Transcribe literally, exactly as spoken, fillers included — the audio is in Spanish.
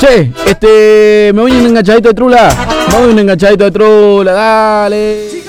Che, este, me voy un enganchadito de trula. Me voy un enganchadito de trula, dale.